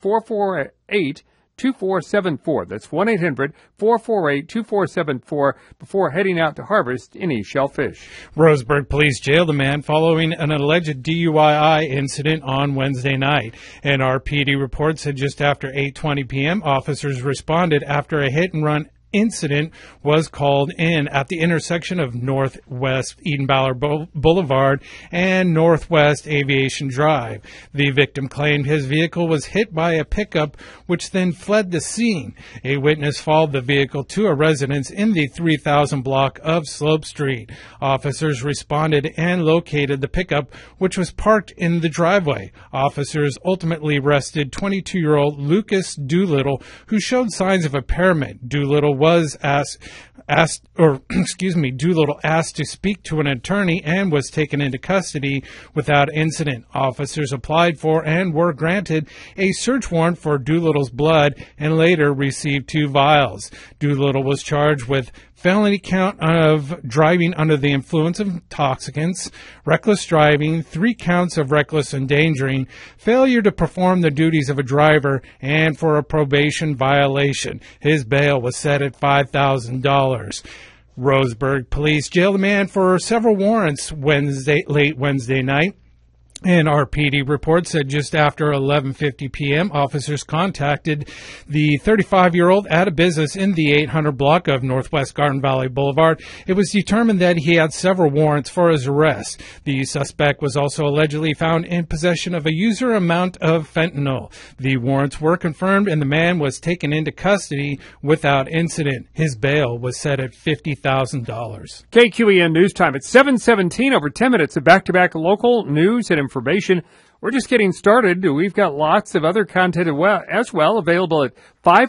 1-800-448-2474. That's 1-800-448-2474 before heading out to harvest any shellfish. Roseburg police jailed a man following an alleged DUI incident on Wednesday night. An RPD report said just after 8:20 p.m., officers responded after a hit-and-run incident was called in at the intersection of Northwest Eden-Ballard Boulevard and Northwest Aviation Drive. The victim claimed his vehicle was hit by a pickup, which then fled the scene. A witness followed the vehicle to a residence in the 3000 block of Slope Street. Officers responded and located the pickup, which was parked in the driveway. Officers ultimately arrested 22-year-old Lucas Doolittle, who showed signs of impairment. Doolittle Doolittle asked to speak to an attorney and was taken into custody without incident. Officers applied for and were granted a search warrant for Doolittle's blood and later received 2 vials. Doolittle was charged with felony count of driving under the influence of intoxicants, reckless driving, 3 counts of reckless endangering, failure to perform the duties of a driver, and for a probation violation. His bail was set at $5,000. Roseburg police jailed a man for several warrants late Wednesday night. An RPD report said just after 11:50 p.m., officers contacted the 35-year-old at a business in the 800 block of Northwest Garden Valley Boulevard. It was determined that he had several warrants for his arrest. The suspect was also allegedly found in possession of a user amount of fentanyl. The warrants were confirmed, and the man was taken into custody without incident. His bail was set at $50,000. KQEN News Time at 7:17, over 10 minutes of back-to-back local news and information. We're just getting started. We've got lots of other content as well available at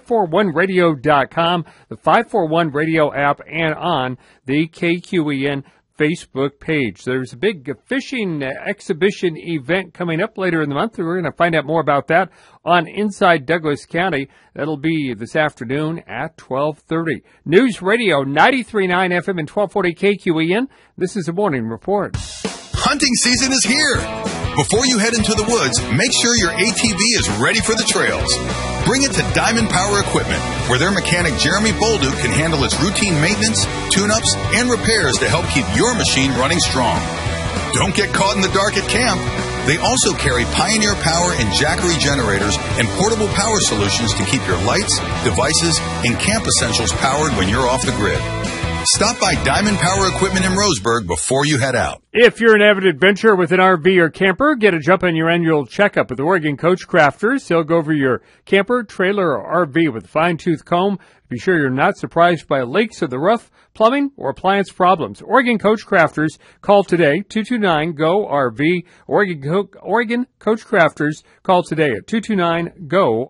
541radio.com, the 541 Radio app, and on the KQEN Facebook page. There's a big fishing exhibition event coming up later in the month. We're going to find out more about that on Inside Douglas County. That'll be this afternoon at 12:30. News Radio 93.9 FM and 1240 KQEN. This is a morning report. Hunting season is here. Before you head into the woods, make sure your ATV is ready for the trails. Bring it to Diamond Power Equipment, where their mechanic Jeremy Bolduc can handle its routine maintenance, tune-ups, and repairs to help keep your machine running strong. Don't get caught in the dark at camp. They also carry Pioneer Power and Jackery generators and portable power solutions to keep your lights, devices, and camp essentials powered when you're off the grid. Stop by Diamond Power Equipment in Roseburg before you head out. If you're an avid adventurer with an RV or camper, get a jump on your annual checkup with Oregon Coach Crafters. They'll go over your camper, trailer, or RV with a fine-tooth comb. Be sure you're not surprised by leaks of the roof, plumbing, or appliance problems. Oregon Coach Crafters. Call today, 229-GO-RV. Oregon Coach Crafters. Call today at 229-GO.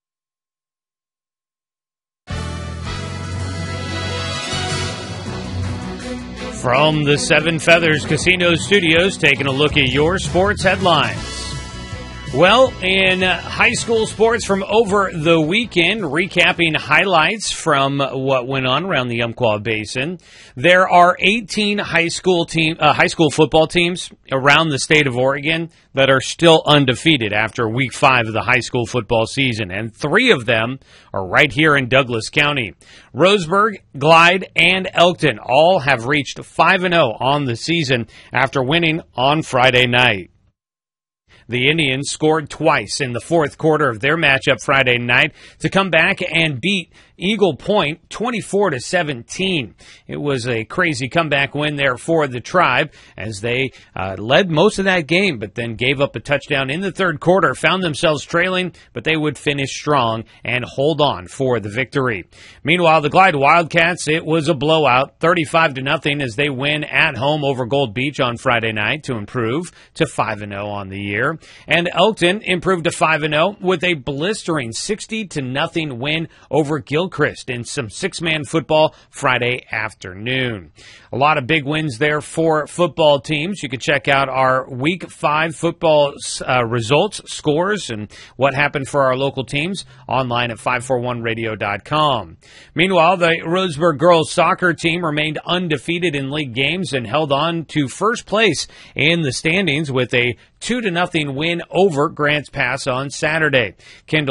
From the Seven Feathers Casino Studios, taking a look at your sports headlines. Well, in high school sports from over the weekend, recapping highlights from what went on around the Umpqua Basin, there are 18 high school football teams around the state of Oregon that are still undefeated after Week 5 of the high school football season, and 3 of them are right here in Douglas County. Roseburg, Glide, and Elkton all have reached 5-0 on the season after winning on Friday night. The Indians scored twice in the fourth quarter of their matchup Friday night to come back and beat Eagle Point 24-17. It was a crazy comeback win there for the Tribe as they led most of that game, but then gave up a touchdown in the third quarter, found themselves trailing, but they would finish strong and hold on for the victory. Meanwhile, the Glide Wildcats, it was a blowout, 35-0 as they win at home over Gold Beach on Friday night to improve to 5-0 on the year. And Elkton improved to 5-0 with a blistering 60-0 win over Gilchrist in some six-man football Friday afternoon. A lot of big wins there for football teams. You can check out our Week 5 football results, scores, and what happened for our local teams online at 541radio.com. Meanwhile, the Roseburg girls soccer team remained undefeated in league games and held on to first place in the standings with a 2-0 win over Grants Pass on Saturday. Kendall